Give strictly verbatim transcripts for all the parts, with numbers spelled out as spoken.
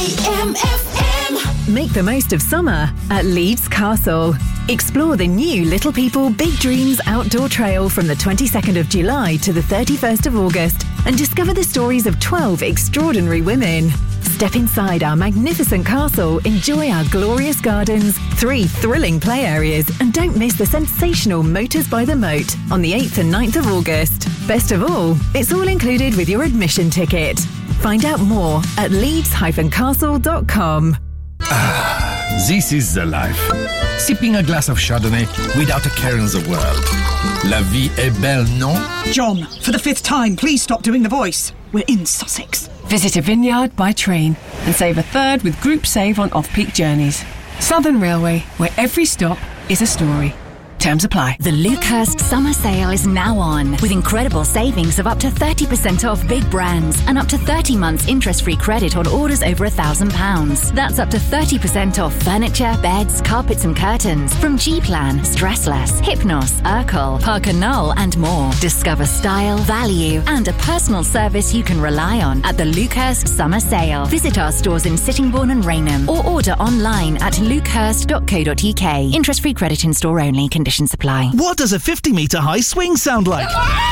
Make the most of summer at Leeds Castle. Explore the new Little People Big Dreams outdoor trail from the twenty-second of July to the thirty-first of August and discover the stories of twelve extraordinary women. Step inside our magnificent castle, enjoy our glorious gardens, three thrilling play areas, and don't miss the sensational Motors by the Moat on the eighth and ninth of August. Best of all, it's all included with your admission ticket. Find out more at leeds dash castle dot com. Ah, this is the life. Sipping a glass of Chardonnay without a care in the world. La vie est belle, non? John, for the fifth time, please stop doing the voice. We're in Sussex. Visit a Vineyard by train and save a third with Group Save on off-peak journeys. Southern Railway, where every stop is a story. Terms apply. The Lucehurst Summer Sale is now on, with incredible savings of up to thirty percent off big brands and up to thirty months interest-free credit on orders over one thousand pounds. That's up to thirty percent off furniture, beds, carpets and curtains from G-Plan, Stressless, Hypnos, Urkel, Parker Knoll and more. Discover style, value and a personal service you can rely on at the Lucehurst Summer Sale. Visit our stores in Sittingbourne and Rainham or order online at lucehurst dot co dot uk. Interest-free credit in store only. Conditions apply. What does a fifty metre high swing sound like?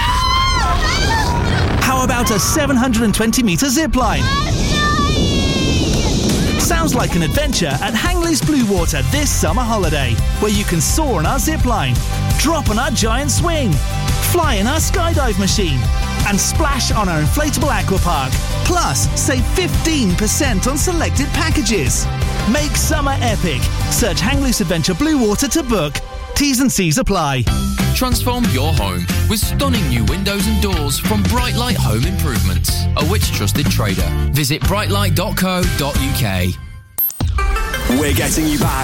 How about a seven hundred twenty metre zip line? Sounds like an adventure at Hangleys Blue Water this summer holiday, where you can soar on our zip line, drop on our giant swing, fly in our skydive machine, and splash on our inflatable aqua park. Plus, save fifteen percent on selected packages. Make summer epic. Search Hangleys Adventure Blue Water to book. T's and C's apply. Transform your home with stunning new windows and doors from Brightlight Home Improvements, a Which trusted trader. Visit brightlight dot co dot uk. We're getting you back